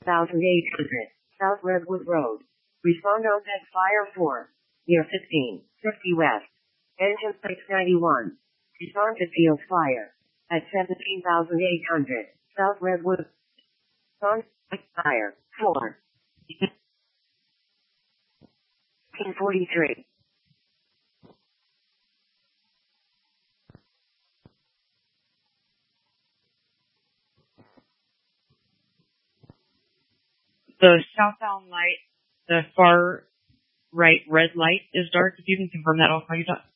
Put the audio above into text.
1800 South Redwood Road. Respond on that fire 4. Near 1550 West. Engine 691. Respond to field fire. At 17,800 South Redwood. On fire 4. 1843. The southbound light, the far right red light is dark. If you can confirm that, I'll call you back.